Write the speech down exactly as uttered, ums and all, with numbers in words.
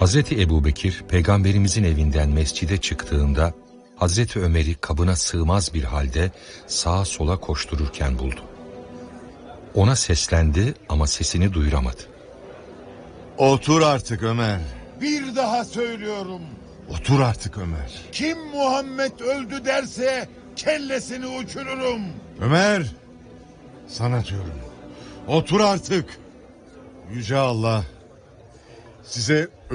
Hazreti Ebubekir peygamberimizin evinden mescide çıktığında Hazreti Ömer'i kabına sığmaz bir halde sağa sola koştururken buldu. Ona seslendi ama sesini duyuramadı. Otur artık Ömer. Bir daha söylüyorum. Otur artık Ömer. Kim Muhammed öldü derse kellesini uçururum. Ömer, sana diyorum. Otur artık. Yüce Allah size